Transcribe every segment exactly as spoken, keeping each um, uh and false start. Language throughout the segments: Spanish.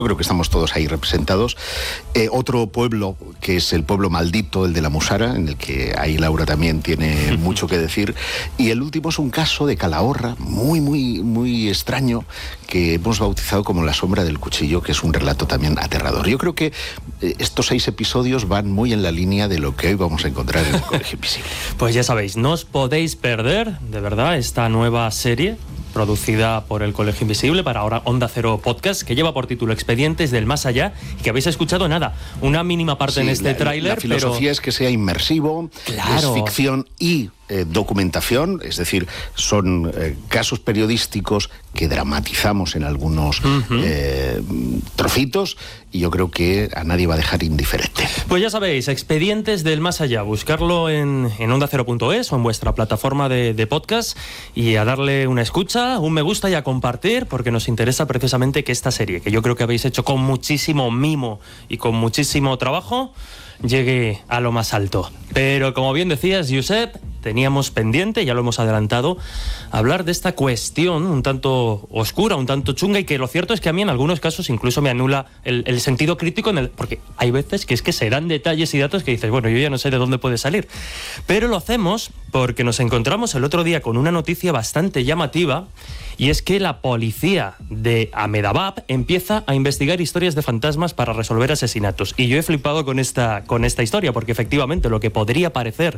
creo que estamos todos ahí representados. Eh, otro pueblo que es el pueblo maldito, el de la Musara, en el que ahí Laura también tiene mucho que decir. Y el último es un caso de Calahorra, muy, muy, muy extraño, que hemos bautizado como La sombra del cuchillo, que es un relato también aterrador. Yo creo que eh, estos seis episodios van muy en la línea de lo que hoy vamos a encontrar en el Colegio Invisible. Pues ya sabéis, no os podéis perder, de verdad, esta nueva serie producida por el Colegio Invisible para ahora Onda Cero Podcast, que lleva por título Expedientes del Más Allá, y que habéis escuchado nada, una mínima parte sí, en este tráiler. La filosofía pero... es que sea inmersivo, claro. Es ficción y eh, documentación, es decir, son eh, casos periodísticos que dramatizamos en algunos uh-huh. eh, trocitos, y yo creo que a nadie va a dejar indiferente. Pues ya sabéis, Expedientes del Más Allá, buscarlo en, en onda cero punto es o en vuestra plataforma de, de podcast, y a darle una escucha, un me gusta y a compartir, porque nos interesa precisamente que esta serie, que yo creo que habéis hecho con muchísimo mimo y con muchísimo trabajo, llegue a lo más alto. Pero como bien decías, Josep, teníamos pendiente, ya lo hemos adelantado, hablar de esta cuestión un tanto oscura, un tanto chunga, y que lo cierto es que a mí en algunos casos incluso me anula el, el sentido crítico, en el, porque hay veces que es que se dan detalles y datos que dices, bueno, yo ya no sé de dónde puede salir. Pero lo hacemos porque nos encontramos el otro día con una noticia bastante llamativa, y es que la policía de Ahmedabad empieza a investigar historias de fantasmas para resolver asesinatos. Y yo he flipado con esta, con esta historia, porque efectivamente lo que podría parecer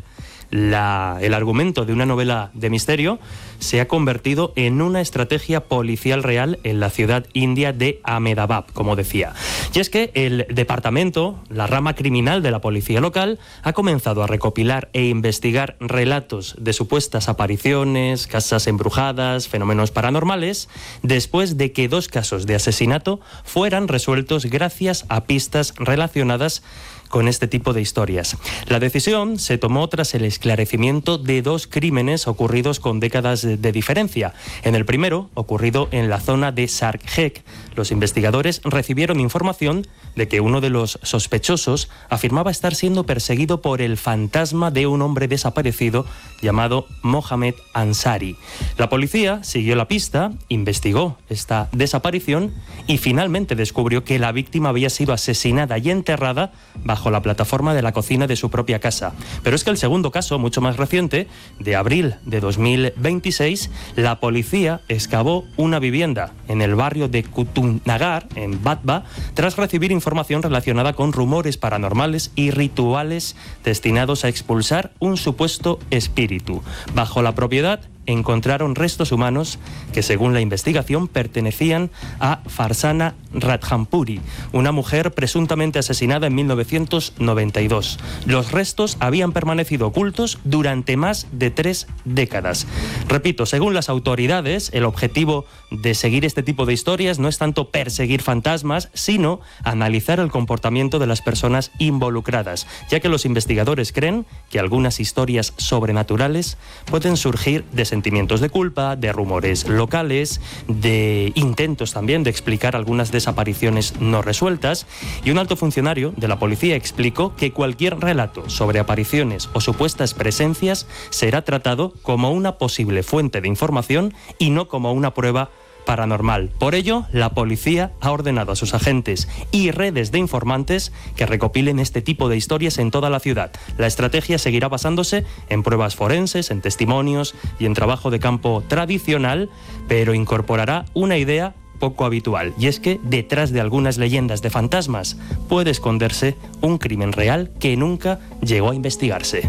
la, el argumento de una novela de misterio se ha convertido en una estrategia policial real en la ciudad india de Ahmedabad, como decía. Y es que el departamento, la rama criminal de la policía local, ha comenzado a recopilar e investigar relatos de supuestas apariciones, casas embrujadas, fenómenos paranormales, después de que dos casos de asesinato fueran resueltos gracias a pistas relacionadas con este tipo de historias. La decisión se tomó tras el esclarecimiento de dos crímenes ocurridos con décadas de diferencia. En el primero, ocurrido en la zona de Sarkhek, los investigadores recibieron información de que uno de los sospechosos afirmaba estar siendo perseguido por el fantasma de un hombre desaparecido llamado Mohamed Ansari. La policía siguió la pista, investigó esta desaparición y finalmente descubrió que la víctima había sido asesinada y enterrada bajo la plataforma de la cocina de su propia casa. Pero es que el segundo caso, mucho más reciente, de abril de dos mil veintiséis, la policía excavó una vivienda en el barrio de Kutumnagar, en Batba, tras recibir información relacionada con rumores paranormales y rituales destinados a expulsar un supuesto espíritu. Bajo la propiedad encontraron restos humanos que, según la investigación, pertenecían a Farsana Radhampuri, una mujer presuntamente asesinada en mil novecientos noventa y dos. Los restos habían permanecido ocultos durante más de tres décadas. Repito, según las autoridades, el objetivo de seguir este tipo de historias no es tanto perseguir fantasmas, sino analizar el comportamiento de las personas involucradas, ya que los investigadores creen que algunas historias sobrenaturales pueden surgir de sentimientos de culpa, de rumores locales, de intentos también de explicar algunas desapariciones no resueltas, y un alto funcionario de la policía explicó que cualquier relato sobre apariciones o supuestas presencias será tratado como una posible fuente de información y no como una prueba paranormal. Por ello, la policía ha ordenado a sus agentes y redes de informantes que recopilen este tipo de historias en toda la ciudad. La estrategia seguirá basándose en pruebas forenses, en testimonios y en trabajo de campo tradicional, pero incorporará una idea poco habitual, y es que detrás de algunas leyendas de fantasmas puede esconderse un crimen real que nunca llegó a investigarse.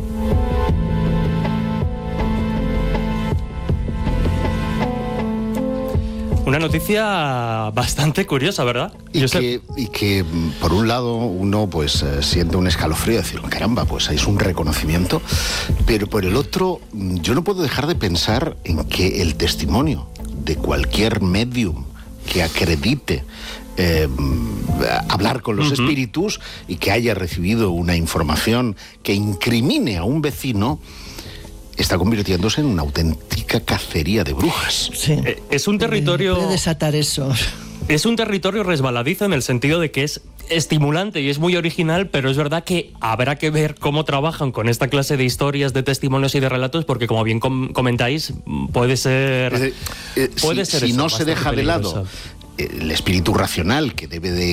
Una noticia bastante curiosa, ¿verdad? Y que, y que, por un lado, uno pues eh, siente un escalofrío de decir, caramba, pues es un reconocimiento, pero por el otro, yo no puedo dejar de pensar en que el testimonio de cualquier medium que acredite eh, hablar con los uh-huh. espíritus y que haya recibido una información que incrimine a un vecino, está convirtiéndose en una auténtica cacería de brujas. Sí. Eh, es un territorio... Puede desatar eso. Es un territorio resbaladizo en el sentido de que es estimulante y es muy original, pero es verdad que habrá que ver cómo trabajan con esta clase de historias, de testimonios y de relatos, porque como bien com- comentáis, puede ser... Eh, eh, puede si ser si eso, no se deja peligroso. de lado el espíritu racional que debe de